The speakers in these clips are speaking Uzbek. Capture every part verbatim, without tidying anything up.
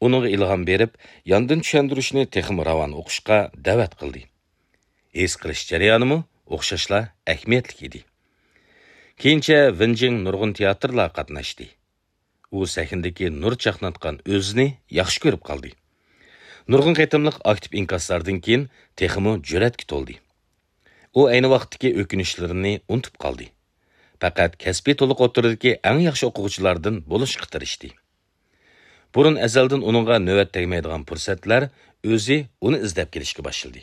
uningga ilhom berib, yondin tushuntirishni texim ravon o'qishga da'vat qildi. Es qilish jarayonimi o'xshashla ahamiyatli edi. Keyincha Vinjing nurg'un teatrlar qatnashdi. U sahnadagi nur chaqnatgan o'zini yaxshi ko'rib qoldi. Nurg'un qitimliq aktiv inkaslardan keyin teximi jur'atga to'ldi. U ayni vaqtdagi o'kinishlarini unutib qoldi. Faqat kasbiy to'liq o'tiridagi eng yaxshi o'quvchilardan bo'lishga tirishdi. Burun azaldan uningga navbat tegmaydigan fursatlar o'zi uni izlab kelishga boshladi.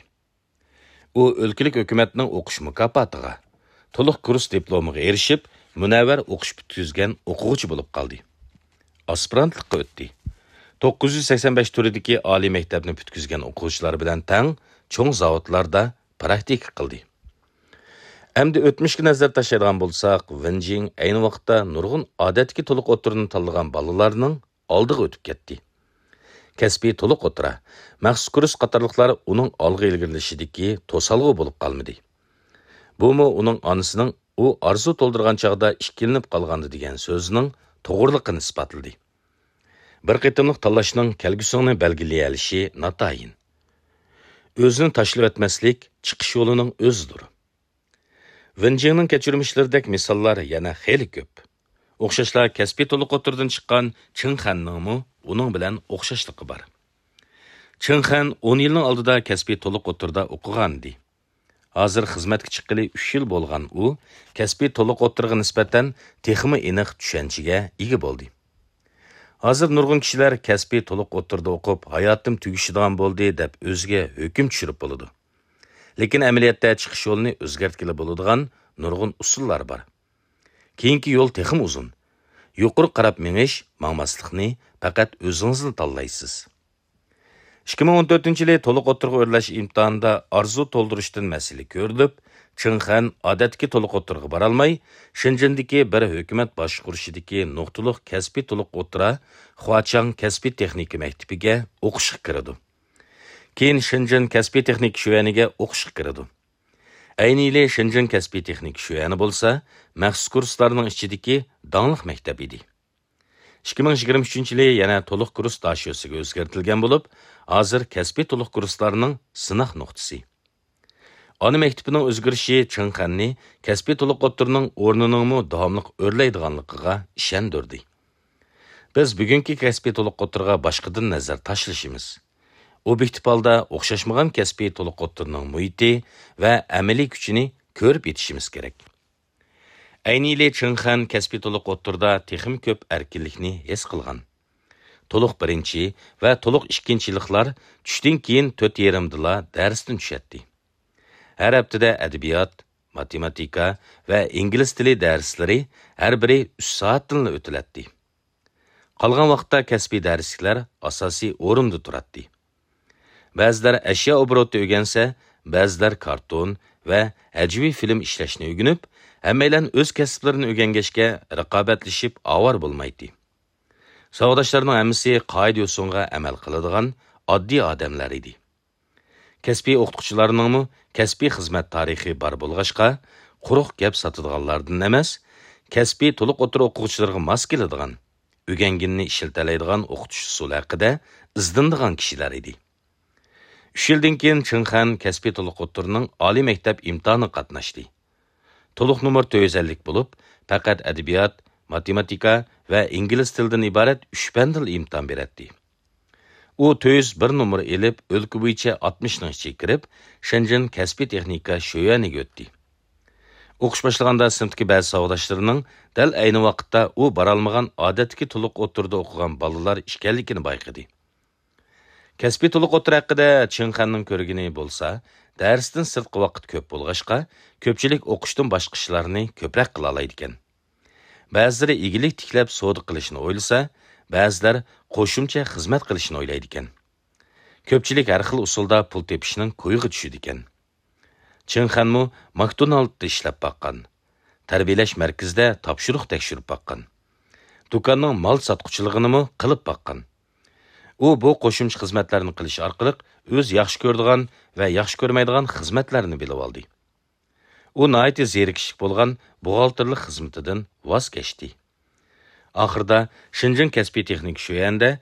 U o'lkalik hukumatning o'qish mukofotiga, to'liq kurs diplomiga erishib, munavvar o'qish bitkizgan o'quvchi bo'lib qoldi. Aspirantlikqa o'tdi. to'qqiz yuz sakson besh turidagi oliy maktabni bitkizgan o'quvchilar bilan tang cho'ng zavodlarda praktika qildi. Endi o'tmishga nazar tashlaydigan bo'lsak, Vinjing ayni vaqtda nurg'un odatga to'liq o'tirini tanlagan bolalarning oldiga o'tib ketdi. Kasbiy to'liq o'tira, maxsus kurs qatorliqlar uning olg'a ilgarilishidagi to'salg'i bo'lib qolmadi. Bumi uning onasining u arzu to'ldirgan chog'da ikkilanib qolgandi degan so'zining to'g'riliqini isbotladi. Bir qitimliq tanlashning kelgusini belgilay olishi natayin. O'zini tashlab o'tmaslik chiqish yo'lining o'zidir. Vinjingning kechirmishlaridek misollar yana xeyli ko'p. O'xshashlar kasbiy to'liq o'tirdan chiqqan Chinxanningmi uning bilan o'xshashligi bor. Chinxan o'n yilning oldida kasbiy to'liq o'tirda o'qigandi. Hozir xizmatga chiqqili uch yil bo'lgan u kasbiy to'liq o'tirga nisbatan texmi aniq tushunchaga ega bo'ldi. Hozir nurg'un kishilar kasbiy to'liq o'tirda o'qib, hayotim tugishidan bo'ldi deb o'ziga hukm tushirib bo'ladi. Lekin amaliyotda chiqish yo'lini o'zgartirib bo'ladigan nurg'un usullar bor. Keyingi yo'l texim uzun. Yuqori qarab menish, maqmaslikni faqat o'zingizni tanlaysiz. ikki ming o'n to'rtinchi yili to'liq o'tirga o'rlash imtihonida arzu to'ldirishdan masala ko'rilib, Chinxan odatga to'liq o'tirga bora olmay, Shinjindagi bir hukumat boshqarishidagi nuqtaliq kasbiy to'liq o'tira Huachang kasbiy texnika maktabiga o'qishga kirdi. Keyin Shinjin kasbiy texnika shuaniga o'qishga kirdi. Ayni yili Shinjin kasbiy texnika shuani bo'lsa, maxsus kurslarning ichidagi dangliq maktab edi. ikki ming yigirma uchinchi yili yana to'liq kurs dashiyosiga o'zgartirilgan bo'lib, hozir kasbiy to'liq kurslarning sinoq nuqtasi. Ona maktabining o'zgarishi Chinxanni kasbiy to'liq o'tirning o'rniningmi davomli o'rlaydiganligiga ishondirdi. Biz bugungi kasbiy to'liq o'tirga boshqadan nazar tashlashimiz. Obyektiv holda o'xshashmagan kasbiy to'liq o'tirning muhiti va amaliy kuchini ko'rib yetishimiz kerak. Ayni yili Chinxan kasbiy to'liq o'tirda texim ko'p erkinlikni his qilgan. To'liq birinchi va to'liq ikkinchi yilliklar tushdan keyin to'rt yarimdala darsdan tushadi. Har haftada adabiyot, matematika va ingliz tili darslari har biri uch soatdan o'tiladi. Qolgan vaqtda kasbiy darsliklar asosiy o'rinda turadi. Ba'zilar ashyo obroti o'rgansa, ba'zilar karton va hajviy film ishlashni o'rganib, hammalar o'z kasblarini o'rgangashga raqobatlashib avor bo'lmaydi. Savodashlarning hammasi qoida usulga amal qiladigan oddiy odamlar edi. Kasbiy o'qituvchilarningmi kasbiy xizmat tarixi bor bo'lg'ashqa, quruq gap sotadiganlardan emas, kasbiy to'liq o'tir o'quvchilarga mos keladigan, o'rganganini ishlatalaydigan o'qitish usuli haqida izdindigan kishilar edi. uch yildan keyin Chinxan kasbiy to'liq o'tirning oliy maktab imtihoni qatnashdi. To'liq numar to'rt yuz ellik bo'lib, faqat adabiyot, matematika va ingliz tilidan iborat uch bandil imtihon beradi. U to'rt yuz bir numar elib, o'lka bo'yicha oltmishning ichiga kirib, Shinjin kasbiy texnika sho'yaniga o'tdi. O'qish boshlaganda sinfdagi ba'zi savodoshlarining dal ayni vaqtda u borolmagan odatga to'liq o'tirda o'qigan bolalar ekanligini bayqadi. Kasbiy to'liq o'tir haqida Chinxanning ko'rgini bo'lsa, darsdan sirtqi vaqt ko'p bo'lg'ashqa, ko'pchilik o'qishdan boshqa ishlarni ko'proq qila oladi ekan. Ba'zilari egilik tiklab savdo qilishni o'ylasa, ba'zilar qo'shimcha xizmat qilishni o'ylaydi ekan. Ko'pchilik har xil usulda pul tepishning ko'yiga tushidi ekan. Chinxanmu McDonald'da ishlab baqqan. Tarbiyalash markazida topshiriq tekshirib baqqan. Do'konning mol sotquchiligini qilib baqqan. U bu qo'shimcha xizmatlarni qilish orqali o'z yaxshi ko'radigan va yaxshi ko'rmaydigan xizmatlarni bilib oldi. U nihoyatda zerikishlik bo'lgan buxgalterlik xizmatidan voz kechdi. Oxirida Shinjin kasbiy texnik sho'yanda